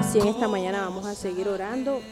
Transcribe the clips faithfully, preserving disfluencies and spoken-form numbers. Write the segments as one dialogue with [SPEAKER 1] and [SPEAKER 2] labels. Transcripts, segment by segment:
[SPEAKER 1] Sí, en esta mañana vamos a seguir orando.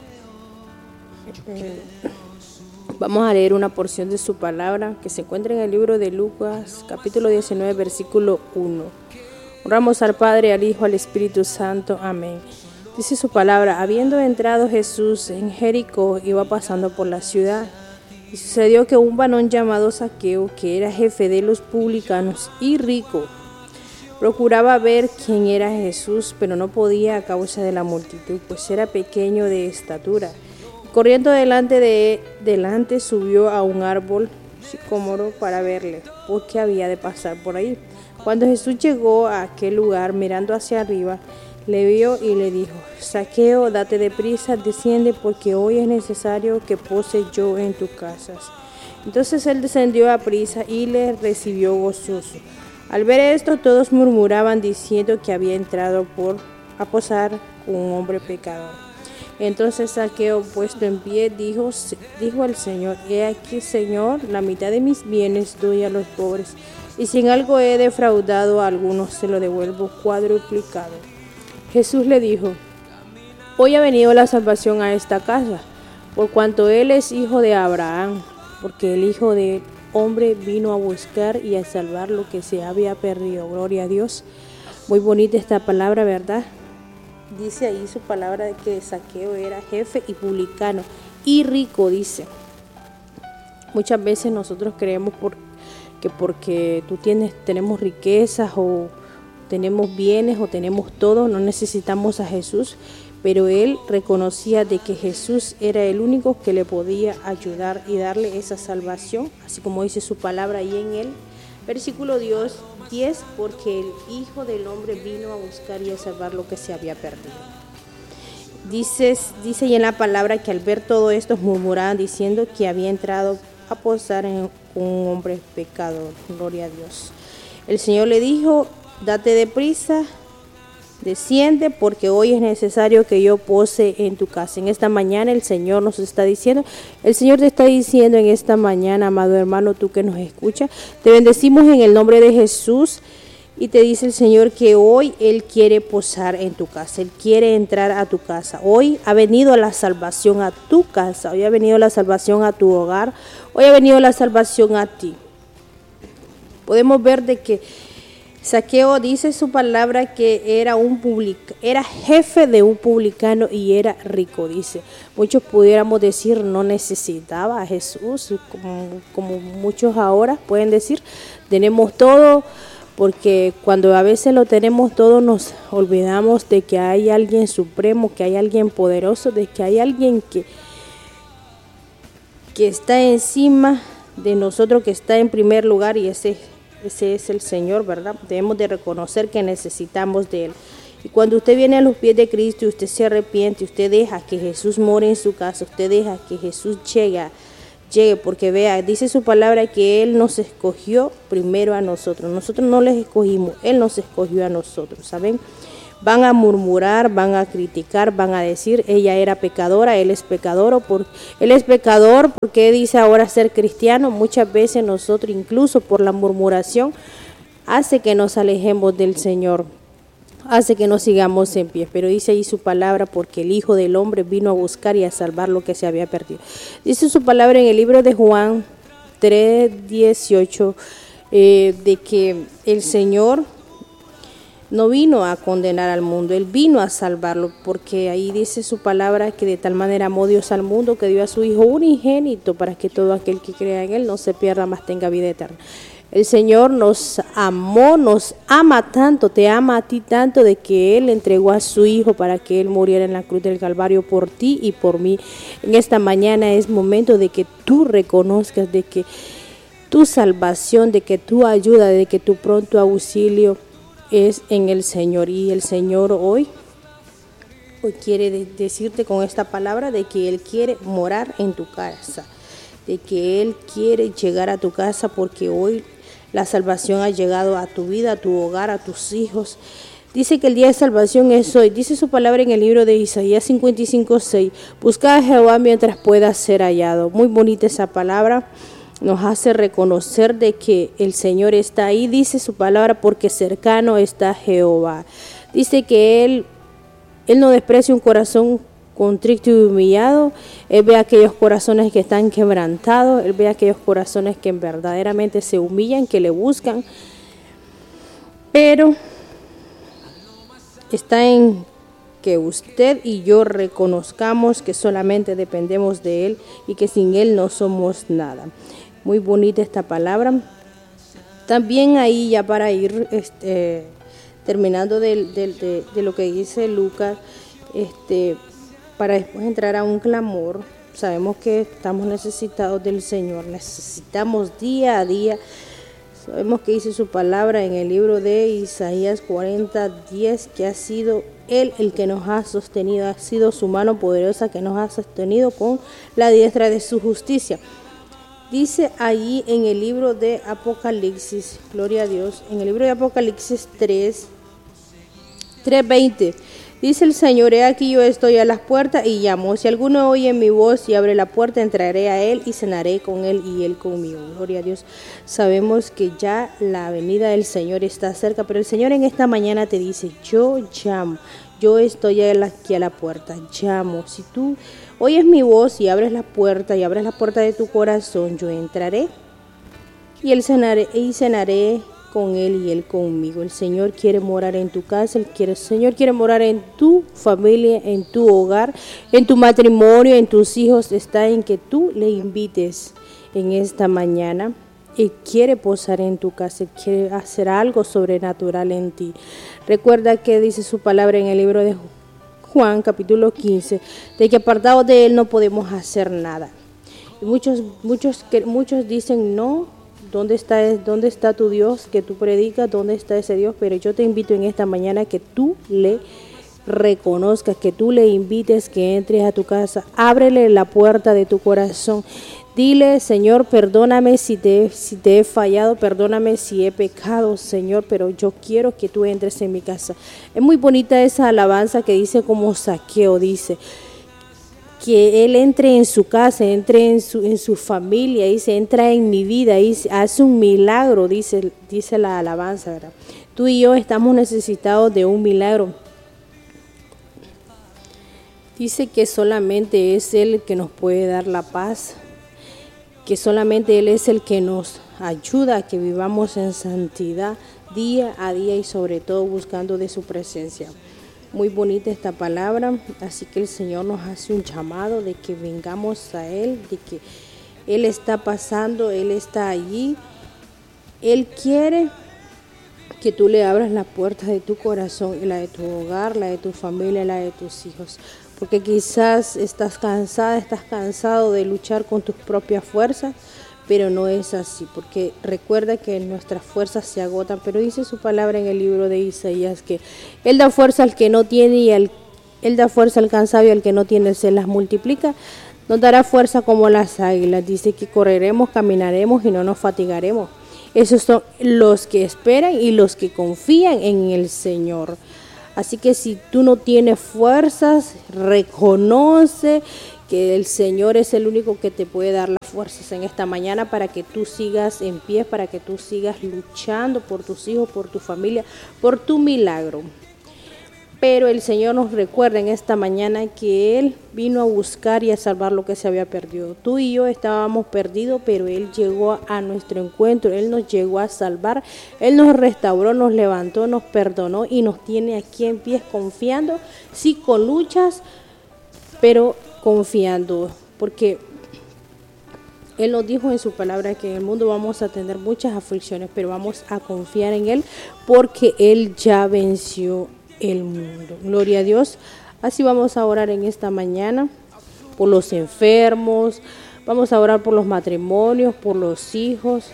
[SPEAKER 1] Eh, vamos a leer una porción de su palabra que se encuentra en el libro de Lucas, capítulo diecinueve, versículo uno. Honramos al Padre, al Hijo, al Espíritu Santo. Amén. Dice su palabra: habiendo entrado Jesús en Jericó, iba pasando por la ciudad. Y sucedió que un varón llamado Zaqueo, que era jefe de los publicanos y rico, procuraba ver quién era Jesús, pero no podía a causa de la multitud, pues era pequeño de estatura. Corriendo delante de delante subió a un árbol sicómoro para verle, porque había de pasar por ahí. Cuando Jesús llegó a aquel lugar, mirando hacia arriba, le vio y le dijo: Zaqueo, date deprisa, desciende, porque hoy es necesario que pose yo en tus casas. Entonces él descendió a prisa y le recibió gozoso. Al ver esto, todos murmuraban diciendo que había entrado por a posar con un hombre pecador. Entonces Zaqueo, puesto en pie, dijo, dijo al Señor: He aquí, Señor, la mitad de mis bienes doy a los pobres, y si en algo he defraudado a algunos, se lo devuelvo cuadruplicado. Jesús le dijo: Hoy ha venido la salvación a esta casa, por cuanto él es hijo de Abraham, porque el Hijo del Hombre vino a buscar y a salvar lo que se había perdido. Gloria a Dios. Muy bonita esta palabra, ¿verdad? Dice ahí su palabra de que Zaqueo era jefe y publicano y rico, dice. Muchas veces nosotros creemos por, que porque tú tienes, tenemos riquezas o tenemos bienes o tenemos todo, no necesitamos a Jesús, pero él reconocía de que Jesús era el único que le podía ayudar y darle esa salvación, así como dice su palabra ahí en él. Versículo diez, porque el Hijo del Hombre vino a buscar y a salvar lo que se había perdido. Dice, dice ahí en la palabra que al ver todo esto murmuraban diciendo que había entrado a posar en un hombre pecador. Gloria a Dios. El Señor le dijo: date deprisa, desciende, porque hoy es necesario que yo pose en tu casa. En esta mañana el Señor nos está diciendo, el Señor te está diciendo en esta mañana, amado hermano, tú que nos escuchas, te bendecimos en el nombre de Jesús, y te dice el Señor que hoy Él quiere posar en tu casa, Él quiere entrar a tu casa. Hoy ha venido la salvación a tu casa, hoy ha venido la salvación a tu hogar, hoy ha venido la salvación a ti. Podemos ver de que Zaqueo, dice su palabra, que era un public, era jefe de un publicano y era rico, dice. Muchos pudiéramos decir no necesitaba a Jesús, como, como muchos ahora pueden decir, tenemos todo, porque cuando a veces lo tenemos todo nos olvidamos de que hay alguien supremo, que hay alguien poderoso, de que hay alguien que, que está encima de nosotros, que está en primer lugar, y ese Ese es el Señor, ¿verdad? Debemos de reconocer que necesitamos de Él. Y cuando usted viene a los pies de Cristo y usted se arrepiente, usted deja que Jesús more en su casa, usted deja que Jesús llegue, llegue, porque vea, dice su palabra que Él nos escogió primero a nosotros. Nosotros no les escogimos, Él nos escogió a nosotros, ¿saben? Van a murmurar, van a criticar, van a decir, ella era pecadora, él es pecador, o por, él es pecador porque dice ahora ser cristiano. Muchas veces nosotros, incluso por la murmuración, hace que nos alejemos del Señor, hace que no sigamos en pie. Pero dice ahí su palabra, porque el Hijo del Hombre vino a buscar y a salvar lo que se había perdido. Dice su palabra en el libro de Juan tres dieciocho, eh, de que el Señor no vino a condenar al mundo, Él vino a salvarlo, porque ahí dice su palabra que de tal manera amó Dios al mundo que dio a su Hijo unigénito para que todo aquel que crea en Él no se pierda, mas tenga vida eterna. El Señor nos amó, nos ama tanto, te ama a ti tanto, de que Él entregó a su Hijo para que Él muriera en la cruz del Calvario por ti y por mí. En esta mañana es momento de que tú reconozcas de que tu salvación, de que tu ayuda, de que tu pronto auxilio es en el Señor. Y el Señor hoy, hoy quiere de- decirte con esta palabra de que Él quiere morar en tu casa, de que Él quiere llegar a tu casa, porque hoy la salvación ha llegado a tu vida, a tu hogar, a tus hijos. Dice que el día de salvación es hoy. Dice su palabra en el libro de Isaías cincuenta y cinco seis, busca a Jehová mientras pueda ser hallado. Muy bonita esa palabra. Nos hace reconocer de que el Señor está ahí, dice su palabra, porque cercano está Jehová. Dice que Él Él no desprecia un corazón contrito y humillado. Él ve aquellos corazones que están quebrantados. Él ve aquellos corazones que verdaderamente se humillan, que le buscan. Pero está en que usted y yo reconozcamos que solamente dependemos de Él y que sin Él no somos nada. Muy bonita esta palabra. También ahí, ya para ir este, terminando de, de, de, de lo que dice Lucas, este, para después entrar a un clamor. Sabemos que estamos necesitados del Señor, necesitamos día a día. Sabemos que dice su palabra en el libro de Isaías cuarenta, diez, que ha sido Él el que nos ha sostenido, ha sido su mano poderosa que nos ha sostenido con la diestra de su justicia. Dice allí en el libro de Apocalipsis, gloria a Dios, en el libro de Apocalipsis tres, tres veinte, dice el Señor: he aquí yo estoy a las puertas y llamo. Si alguno oye mi voz y abre la puerta, entraré a él y cenaré con él y él conmigo. Gloria a Dios. Sabemos que ya la venida del Señor está cerca, pero el Señor en esta mañana te dice: yo llamo, yo estoy aquí a la puerta, llamo. Si tú oyes mi voz y abres la puerta y abres la puerta de tu corazón, yo entraré y él cenaré y cenaré con él y él conmigo. El Señor quiere morar en tu casa, el, quiere, el Señor quiere morar en tu familia, en tu hogar, en tu matrimonio, en tus hijos. Está en que tú le invites en esta mañana. Él quiere posar en tu casa, Él quiere hacer algo sobrenatural en ti. Recuerda que dice su palabra en el libro de Juan, capítulo quince, de que apartados de Él no podemos hacer nada. Y muchos, muchos, muchos dicen: no, ¿dónde está, dónde está tu Dios que tú predicas? ¿Dónde está ese Dios? Pero yo te invito en esta mañana que tú le reconozcas, que tú le invites, que entres a tu casa. Ábrele la puerta de tu corazón. Dile: Señor, perdóname si te, si te he fallado, perdóname si he pecado, Señor, pero yo quiero que tú entres en mi casa. Es muy bonita esa alabanza que dice como Zaqueo, dice que Él entre en su casa, entre en su, en su familia, dice, entra en mi vida, dice, hace un milagro, dice, dice la alabanza, ¿verdad? Tú y yo estamos necesitados de un milagro. Dice que solamente es Él el que nos puede dar la paz, que solamente Él es el que nos ayuda a que vivamos en santidad día a día y sobre todo buscando de su presencia. Muy bonita esta palabra, así que el Señor nos hace un llamado de que vengamos a Él, de que Él está pasando, Él está allí. Él quiere que tú le abras las puertas de tu corazón, y la de tu hogar, la de tu familia, la de tus hijos. Porque quizás estás cansada, estás cansado de luchar con tus propias fuerzas, pero no es así, porque recuerda que nuestras fuerzas se agotan, pero dice su palabra en el libro de Isaías que Él da fuerza al que no tiene y al, Él da fuerza al cansado y al que no tiene se las multiplica. Nos dará fuerza como las águilas. Dice que correremos, caminaremos y no nos fatigaremos. Esos son los que esperan y los que confían en el Señor. Así que si tú no tienes fuerzas, reconoce que el Señor es el único que te puede dar las fuerzas en esta mañana para que tú sigas en pie, para que tú sigas luchando por tus hijos, por tu familia, por tu milagro. Pero el Señor nos recuerda en esta mañana que Él vino a buscar y a salvar lo que se había perdido. Tú y yo estábamos perdidos, pero Él llegó a nuestro encuentro, Él nos llegó a salvar, Él nos restauró, nos levantó, nos perdonó y nos tiene aquí en pie confiando, sí con luchas, pero confiando, porque Él nos dijo en su palabra que en el mundo vamos a tener muchas aflicciones, pero vamos a confiar en Él porque Él ya venció el mundo. Gloria a Dios. Así vamos a orar en esta mañana por los enfermos, vamos a orar por los matrimonios, por los hijos,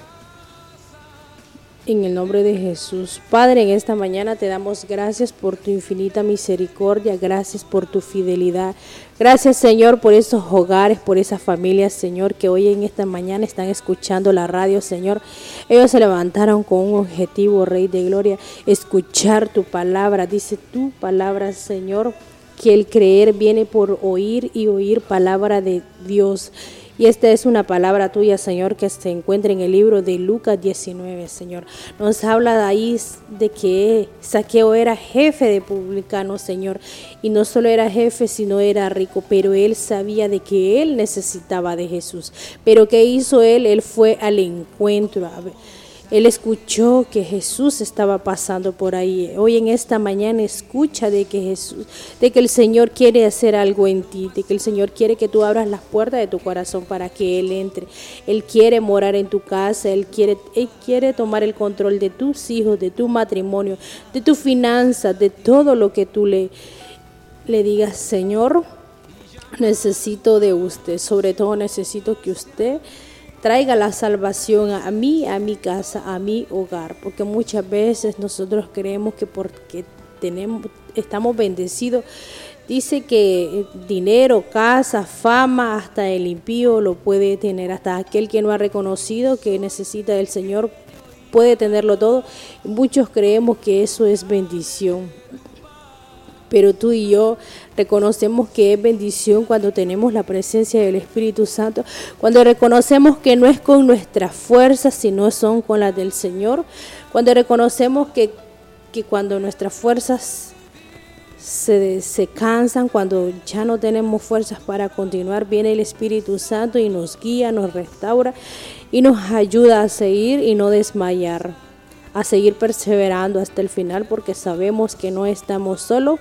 [SPEAKER 1] en el nombre de Jesús. Padre, en esta mañana te damos gracias por tu infinita misericordia, gracias por tu fidelidad, gracias Señor por esos hogares, por esas familias Señor que hoy en esta mañana están escuchando la radio Señor. Ellos se levantaron con un objetivo, Rey de Gloria, escuchar tu palabra. Dice tu palabra Señor que el creer viene por oír y oír palabra de Dios. Y esta es una palabra tuya, Señor, que se encuentra en el libro de Lucas diecinueve, Señor. Nos habla de ahí de que Zaqueo era jefe de publicanos, Señor. Y no solo era jefe, sino era rico, pero él sabía de que él necesitaba de Jesús. Pero ¿qué hizo él? Él fue al encuentro. A ver, él escuchó que Jesús estaba pasando por ahí. Hoy en esta mañana escucha de que Jesús, de que el Señor quiere hacer algo en ti, de que el Señor quiere que tú abras las puertas de tu corazón para que Él entre. Él quiere morar en tu casa, Él quiere, Él quiere tomar el control de tus hijos, de tu matrimonio, de tu finanzas, de todo lo que tú le, le digas, Señor, necesito de usted, sobre todo necesito que usted traiga la salvación a mí, a mi casa, a mi hogar, porque muchas veces nosotros creemos que porque tenemos, estamos bendecidos, dice que dinero, casa, fama, hasta el impío lo puede tener, hasta aquel que no ha reconocido que necesita del Señor puede tenerlo todo. Muchos creemos que eso es bendición. Pero tú y yo reconocemos que es bendición cuando tenemos la presencia del Espíritu Santo, cuando reconocemos que no es con nuestras fuerzas, sino son con las del Señor, cuando reconocemos que, que cuando nuestras fuerzas se, se cansan, cuando ya no tenemos fuerzas para continuar, viene el Espíritu Santo y nos guía, nos restaura y nos ayuda a seguir y no desmayar, a seguir perseverando hasta el final, porque sabemos que no estamos solos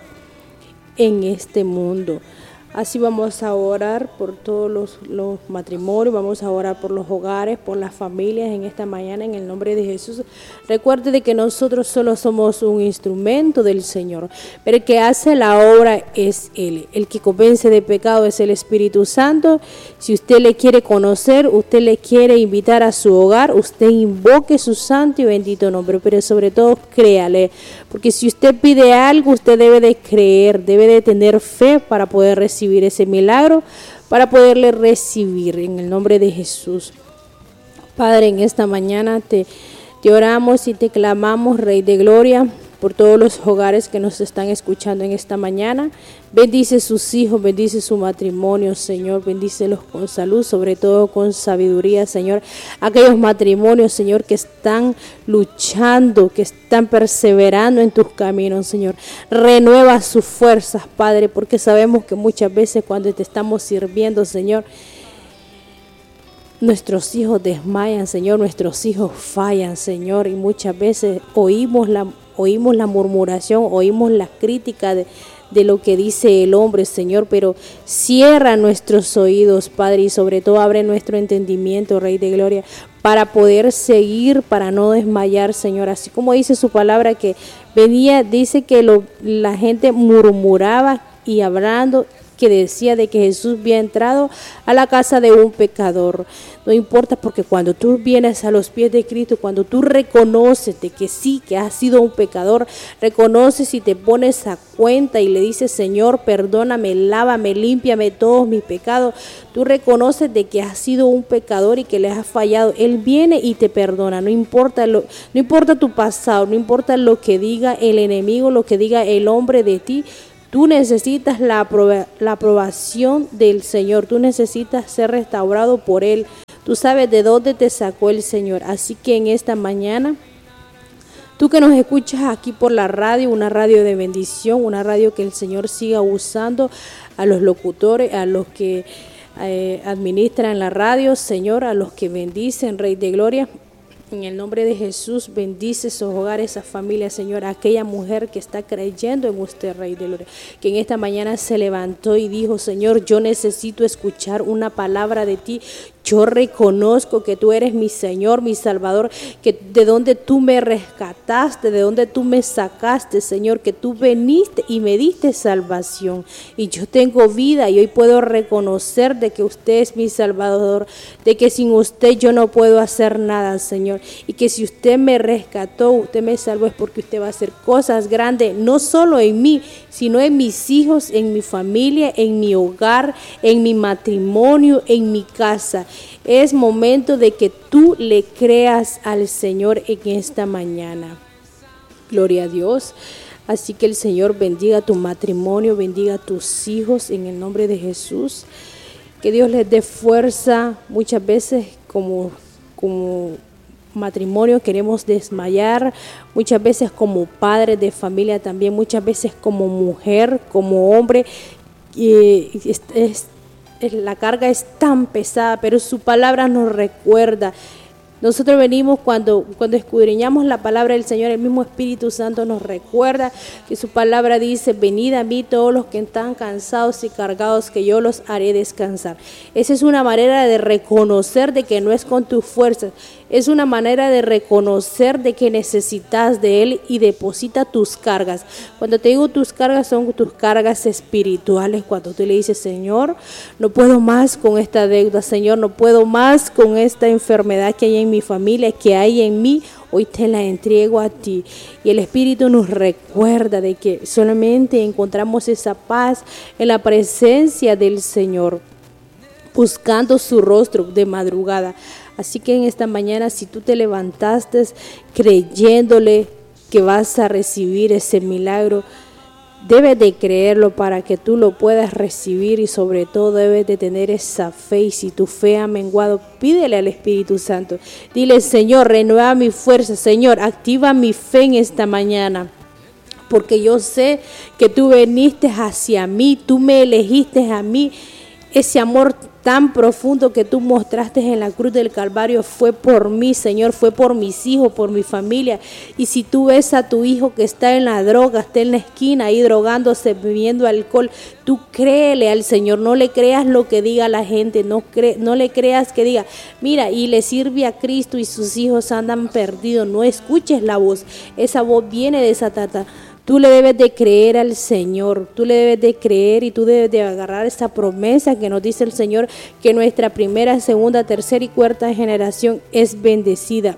[SPEAKER 1] en este mundo. Así vamos a orar por todos los, los matrimonios, vamos a orar por los hogares, por las familias en esta mañana en el nombre de Jesús. Recuerde de que nosotros solo somos un instrumento del Señor, pero el que hace la obra es Él. El que convence de pecado es el Espíritu Santo. Si usted le quiere conocer, usted le quiere invitar a su hogar, usted invoque su santo y bendito nombre, pero sobre todo créale, porque si usted pide algo, usted debe de creer, debe de tener fe para poder recibir recibir ese milagro, para poderle recibir en el nombre de Jesús. Padre, en esta mañana te, te oramos y te clamamos, Rey de Gloria, por todos los hogares que nos están escuchando en esta mañana. Bendice sus hijos, bendice su matrimonio, Señor, bendícelos con salud, sobre todo con sabiduría, Señor. Aquellos matrimonios, Señor, que están luchando, que están perseverando en tus caminos, Señor. Renueva sus fuerzas, Padre, porque sabemos que muchas veces cuando te estamos sirviendo, Señor, nuestros hijos desmayan, Señor, nuestros hijos fallan, Señor, y muchas veces oímos la Oímos la murmuración, oímos la crítica de, de lo que dice el hombre, Señor, pero cierra nuestros oídos, Padre, y sobre todo abre nuestro entendimiento, Rey de Gloria, para poder seguir, para no desmayar, Señor. Así como dice su palabra que venía, dice que lo, la gente murmuraba y hablando, que decía de que Jesús había entrado a la casa de un pecador. No importa, porque cuando tú vienes a los pies de Cristo, cuando tú reconoces de que sí, que has sido un pecador, reconoces y te pones a cuenta y le dices, Señor, perdóname, lávame, límpiame todos mis pecados. Tú reconoces de que has sido un pecador y que le has fallado. Él viene y te perdona. No importa lo, no importa tu pasado, no importa lo que diga el enemigo, lo que diga el hombre de ti. Tú necesitas la, aproba, la aprobación del Señor. Tú necesitas ser restaurado por Él. Tú sabes de dónde te sacó el Señor. Así que en esta mañana, tú que nos escuchas aquí por la radio, una radio de bendición, una radio que el Señor siga usando a los locutores, a los que eh, administran la radio, Señor, a los que bendicen, Rey de Gloria. En el nombre de Jesús, bendice esos hogares, esa familia, Señor, aquella mujer que está creyendo en usted, Rey de Gloria, que en esta mañana se levantó y dijo, Señor, yo necesito escuchar una palabra de ti. Yo reconozco que tú eres mi Señor, mi Salvador, que de donde tú me rescataste, de donde tú me sacaste, Señor, que tú viniste y me diste salvación. Y yo tengo vida y hoy puedo reconocer de que usted es mi Salvador, de que sin usted yo no puedo hacer nada, Señor. Y que si usted me rescató, usted me salvó, es porque usted va a hacer cosas grandes, no solo en mí, sino en mis hijos, en mi familia, en mi hogar, en mi matrimonio, en mi casa. Es momento de que tú le creas al Señor en esta mañana. Gloria a Dios. Así que el Señor bendiga tu matrimonio, bendiga a tus hijos en el nombre de Jesús. Que Dios les dé fuerza. Muchas veces como, como matrimonio queremos desmayar, muchas veces como padre de familia también, muchas veces como mujer, como hombre. Y es, es, es, la carga es tan pesada, pero su palabra nos recuerda. Nosotros venimos cuando, cuando escudriñamos la palabra del Señor, el mismo Espíritu Santo nos recuerda que su palabra dice: venid a mí todos los que están cansados y cargados, que yo los haré descansar. Esa es una manera de reconocer de que no es con tus fuerzas, es una manera de reconocer de que necesitas de Él y deposita tus cargas. Cuando te digo tus cargas, son tus cargas espirituales. Cuando tú le dices: Señor, no puedo más con esta deuda, Señor, no puedo más con esta enfermedad que hay en mi familia, que hay en mí, hoy te la entrego a ti. Y el Espíritu nos recuerda de que solamente encontramos esa paz en la presencia del Señor, buscando su rostro de madrugada. Así que en esta mañana, si tú te levantaste creyéndole que vas a recibir ese milagro, debes de creerlo para que tú lo puedas recibir, y sobre todo debes de tener esa fe. Y si tu fe ha menguado, pídele al Espíritu Santo. Dile: Señor, renueva mi fuerza, Señor, activa mi fe en esta mañana. Porque yo sé que tú viniste hacia mí, tú me elegiste a mí. Ese amor tan profundo que tú mostraste en la cruz del Calvario fue por mí, Señor, fue por mis hijos, por mi familia. Y si tú ves a tu hijo que está en la droga, está en la esquina ahí drogándose, bebiendo alcohol, tú créele al Señor, no le creas lo que diga la gente, no, cre no le creas que diga: mira, y le sirve a Cristo y sus hijos andan perdidos. No escuches la voz, esa voz viene de Satanás. Tú le debes de creer al Señor, tú le debes de creer y tú debes de agarrar esa promesa que nos dice el Señor, que nuestra primera, segunda, tercera y cuarta generación es bendecida.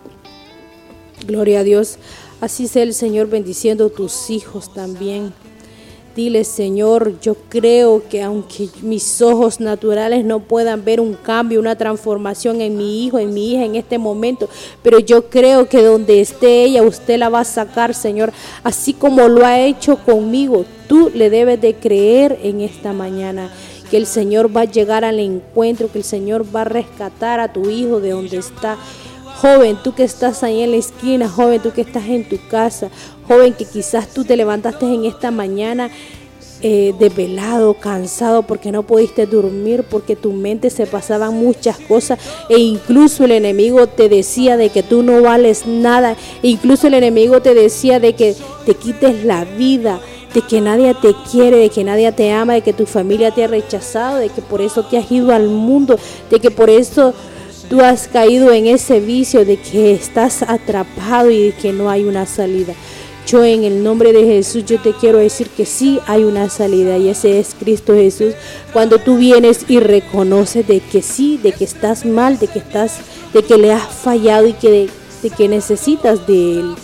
[SPEAKER 1] Gloria a Dios. Así sea el Señor bendiciendo a tus hijos también. Dile: Señor, yo creo que aunque mis ojos naturales no puedan ver un cambio, una transformación en mi hijo, en mi hija en este momento, pero yo creo que donde esté ella, usted la va a sacar, Señor, así como lo ha hecho conmigo. Tú le debes de creer en esta mañana que el Señor va a llegar al encuentro, que el Señor va a rescatar a tu hijo de donde está. Joven, tú que estás ahí en la esquina, joven, tú que estás en tu casa, joven, que quizás tú te levantaste en esta mañana eh, desvelado, cansado, porque no pudiste dormir, porque tu mente se pasaban muchas cosas, e incluso el enemigo te decía de que tú no vales nada, e incluso el enemigo te decía de que te quites la vida, de que nadie te quiere, de que nadie te ama, de que tu familia te ha rechazado, de que por eso te has ido al mundo, de que por eso tú has caído en ese vicio, de que estás atrapado y de que no hay una salida. Yo, en el nombre de Jesús, yo te quiero decir que sí hay una salida, y ese es Cristo Jesús. Cuando tú vienes y reconoces de que sí, de que estás mal, de que estás, de que le has fallado y que de, de que necesitas de Él.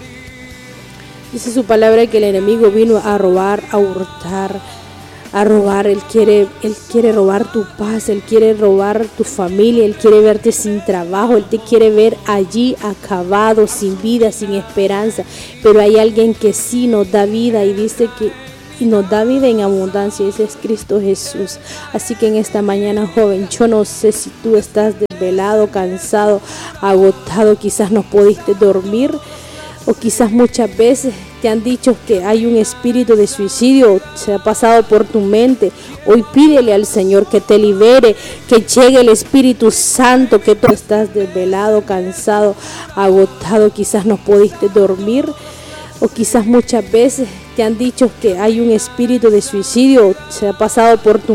[SPEAKER 1] Dice su palabra que el enemigo vino a robar, a hurtar, a robar. Él quiere, él quiere robar tu paz, Él quiere robar tu familia, Él quiere verte sin trabajo, Él te quiere ver allí acabado, sin vida, sin esperanza. Pero hay alguien que sí nos da vida y dice que y nos da vida en abundancia, ese es Cristo Jesús. Así que en esta mañana, joven, yo no sé si tú estás desvelado, cansado, agotado, quizás no pudiste dormir, o quizás muchas veces te han dicho que hay un espíritu de suicidio, se ha pasado por tu mente. Hoy pídele al Señor que te libere, que llegue el Espíritu Santo, que tú estás desvelado, cansado, agotado, quizás no pudiste dormir, o quizás muchas veces te han dicho que hay un espíritu de suicidio, se ha pasado por tu